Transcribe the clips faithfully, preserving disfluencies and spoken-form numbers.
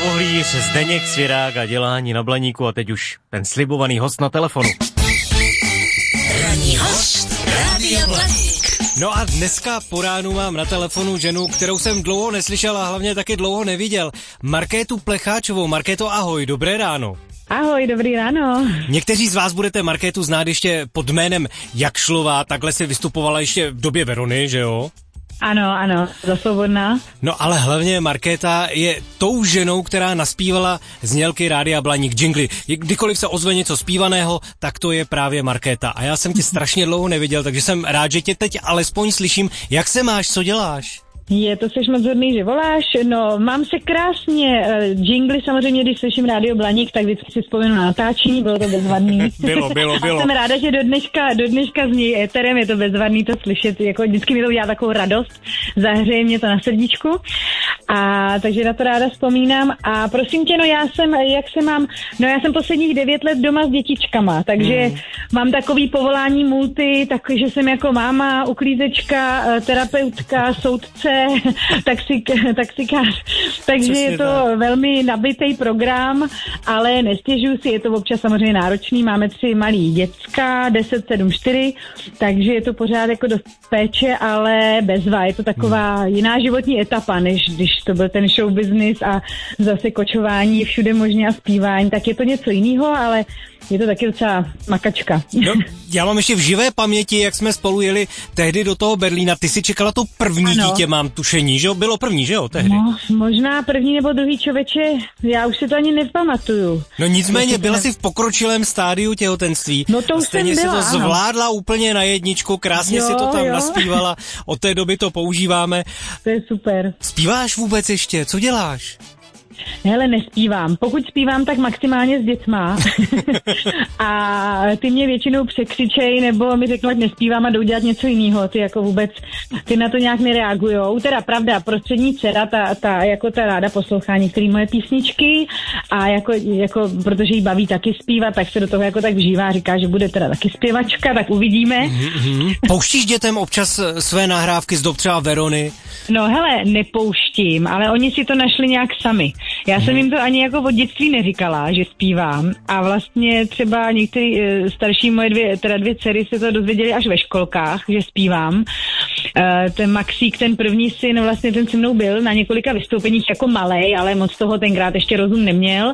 Vohlíř, Zdeněk Svěrák a dělání na Blaníku a teď už ten slibovaný host na telefonu. Ranní host Rádia Blaník. No a dneska po ránu mám na telefonu ženu, kterou jsem dlouho neslyšel a hlavně taky dlouho neviděl. Markétu Plecháčovou. Markéto, ahoj, dobré ráno. Ahoj, dobrý ráno. Někteří z vás budete Markétu znát ještě pod jménem Jakšlová, takhle si vystupovala ještě v době Verony, že jo? Ano, ano, za Svobodná. No ale hlavně Markéta je tou ženou, která naspívala znělky Rádia Blaník, džingly. Kdykoliv se ozve něco zpívaného, tak to je právě Markéta. A já jsem tě strašně dlouho neviděl, takže jsem rád, že tě teď alespoň slyším. Jak se máš, co děláš? Je, to seš moc hodný, že voláš. No, mám se krásně. Uh, jingly samozřejmě, když slyším Rádio Blaník, tak vždycky si vzpomenu na natáčení, bylo to bezvadný. Bylo, bylo, bylo. A jsem ráda, že do dneška, do dneška zní éterem, je to bezvadný to slyšet, jako vždycky mi to udělá takovou radost, zahřeje mě to na srdíčku. A takže na to ráda vzpomínám. A prosím tě, no já jsem, jak se mám, no já jsem posledních devět let doma s dětičkama, takže hmm. mám takový povolání multi, takže jsem jako máma, uklízečka, terapeutka, soudce, taxik, taxikář. Takže Přesně je to tak. Velmi nabitý program, ale nestěžuju si, je to občas samozřejmě náročný. Máme tři malý děcka, deset, sedm, čtyři, takže je to pořád jako dost péče, ale bezva. Je to taková hmm. jiná životní etapa, než když to byl ten show business a zase kočování všude možně a zpívání, tak je to něco jiného, ale je to taky docela makačka. No, já mám ještě v živé paměti, jak jsme spolu jeli tehdy do toho Berlína. Ty si čekala to první ano. dítě, mám tušení, že jo? Bylo první, že jo, tehdy? No, možná první nebo druhý, člověče, já už si to ani nepamatuju. No nicméně, byla jsi v pokročilém stádiu těhotenství. No to už stejně jsem byla, si to zvládla ano. úplně na jedničku, krásně jo, si to tam jo. naspívala. Od té doby to používáme. To je super. Zpíváš vůbec ještě? Co děláš? Hele, nespívám. Pokud zpívám, tak maximálně s dětma. A ty mě většinou překřičej, nebo mi řeknou, ať nespívám a jdou dělat něco jiného. Ty jako vůbec, ty na to nějak nereagujou. Teda pravda, prostřední dcera, ta, ta, jako ta ráda poslouchá některé moje písničky a jako, jako, protože jí baví taky zpívat, tak se do toho jako tak vžívá, říká, že bude teda taky zpěvačka, tak uvidíme. Mm-hmm. Pouštíš dětem občas své nahrávky z dob třeba Verony? No hele, nepouštím, ale oni si to našli nějak sami. Já jsem jim to ani jako od dětství neříkala, že zpívám a vlastně třeba některý e, starší moje dvě, teda dvě dcery se to dozvěděli až ve školkách, že zpívám. E, ten Maxík, ten první syn, vlastně ten se mnou byl na několika vystoupeních jako malej, ale moc toho tenkrát ještě rozum neměl,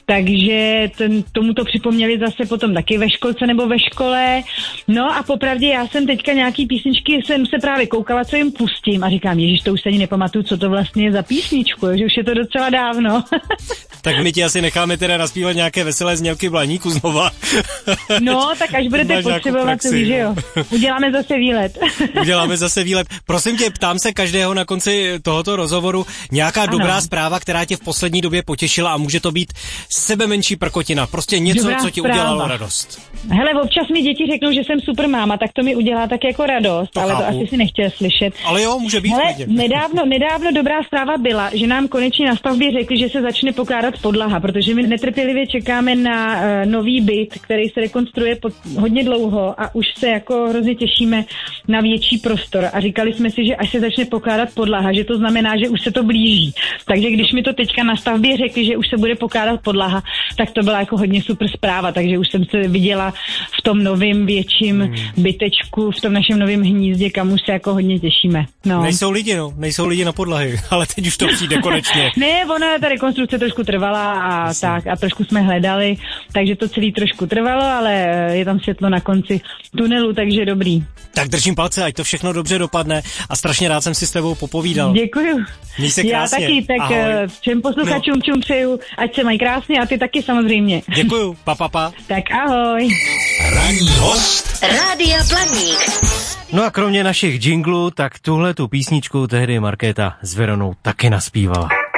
takže ten, tomu to připomněli zase potom taky ve školce nebo ve škole. No a popravdě já jsem teďka nějaký písničky, jsem se právě koukala, co jim pustím a říkám, ježiš, to už se ani nepamatuju, co to vlastně je za písničku, že už je to docela dávno. Tak my ti asi necháme teda naspívat nějaké veselé znělky Blaníku znova. No, tak až budete potřebovat, to víš, že jo. Uděláme zase výlet. Uděláme zase výlet. Prosím tě, ptám se každého na konci tohoto rozhovoru, nějaká ano. dobrá zpráva, která tě v poslední době potěšila a může to být sebe menší prkotina. Prostě něco, dobrá co ti zpráva. Udělalo radost. Hele, občas mi děti řeknou, že jsem super máma, tak to mi udělá tak jako radost, to ale chápu. To asi si nechtěl slyšet. Ale jo, může být. Hele, nedávno, nedávno dobrá zpráva byla, že nám konečně na stavbě řekli, že se začne pokládat podlaha, protože my netrpělivě čekáme na uh, nový byt, který se rekonstruuje pod hodně dlouho a už se jako hrozně těšíme na větší prostor a říkali jsme si, že až se začne pokládat podlaha, že to znamená, že už se to blíží. Takže když mi to teďka na stavbě řekli, že už se bude pokládat podlaha, tak to byla jako hodně super zpráva, takže už jsem se viděla v tom novém větším hmm. bytečku, v tom našem novém hnízdě, kam už se jako hodně těšíme. No. Nejsou lidi, no, nejsou lidi na podlahy, ale teď už to přijde konečně. Ne, ona ta rekonstrukce trošku trvala a Jasně. tak a trošku jsme hledali, takže to celý trošku trvalo, ale je tam světlo na konci tunelu, takže dobrý. Tak držím palce, ať to všechno dobře dopadne a strašně rád jsem si s tebou popovídal. Děkuju. Měj se krásně. Já taky, tak ahoj. Všem posluchačům no. čum přeju, ať se mají krásně a ty taky samozřejmě. Děkuju, pa, pa, pa. Tak ahoj. Ranní host Rádia Blaník. No a kromě našich džinglů, tak tuhle tu písničku tehdy Markéta s Veronou taky naspívala.